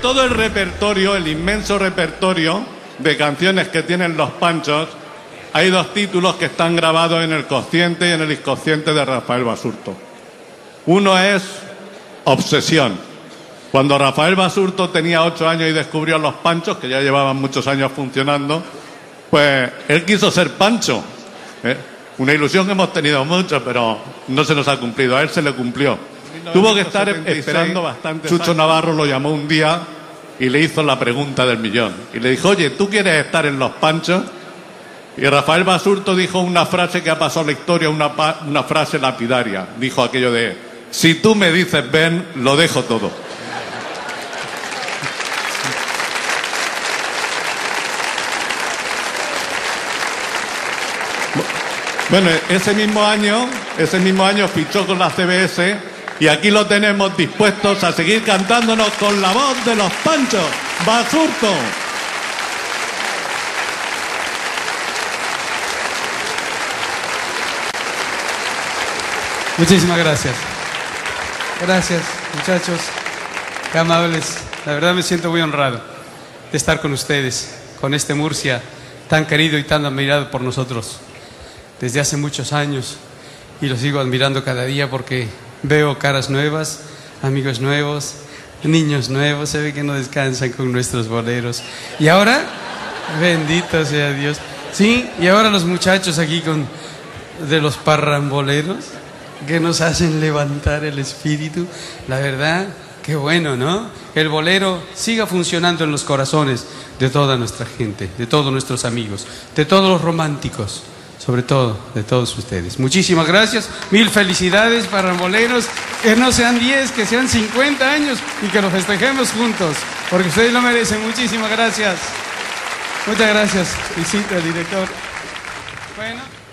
todo el repertorio, el inmenso repertorio de canciones que tienen los Panchos, hay dos títulos que están grabados en el consciente y en el inconsciente de Rafael Basurto. Uno es Obsesión. Cuando Rafael Basurto tenía 8 años y descubrió los Panchos, que ya llevaban muchos años funcionando, pues él quiso ser Pancho. Una ilusión que hemos tenido mucho, pero no se nos ha cumplido. A él se le cumplió. Tuvo que estar esperando bastante. Chucho Navarro lo llamó un día y le hizo la pregunta del millón. Y le dijo, oye, ¿tú quieres estar en los Panchos? Y Rafael Basurto dijo una frase que ha pasado a la historia, una frase lapidaria. Dijo aquello de, si tú me dices ven, lo dejo todo. Bueno, ese mismo año fichó con la CBS y aquí lo tenemos dispuestos a seguir cantándonos con la voz de los Panchos, Basurto. Muchísimas gracias. Gracias, muchachos. Qué amables. La verdad me siento muy honrado de estar con ustedes, con este Murcia tan querido y tan admirado por nosotros desde hace muchos años, y lo sigo admirando cada día porque veo caras nuevas, amigos nuevos, niños nuevos. Se ve que no descansan con nuestros boleros. Y ahora, bendito sea Dios. Sí, y ahora los muchachos aquí de los parramboleros que nos hacen levantar el espíritu. La verdad, qué bueno, ¿no? Que el bolero siga funcionando en los corazones de toda nuestra gente, de todos nuestros amigos, de todos los románticos, sobre todo de todos ustedes. Muchísimas gracias, mil felicidades, parramboleros, que no sean 10, que sean 50 años y que lo festejemos juntos, porque ustedes lo merecen. Muchísimas gracias. Muchas gracias, visita, director. Bueno.